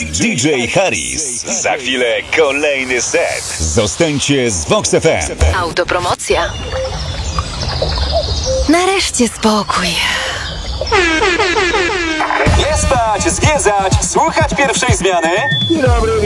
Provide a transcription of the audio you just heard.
DJ Harris. Za chwilę kolejny set. Zostańcie z Vox FM. Autopromocja. Nareszcie spokój. Nie spać, zwiedzać, słuchać pierwszej zmiany.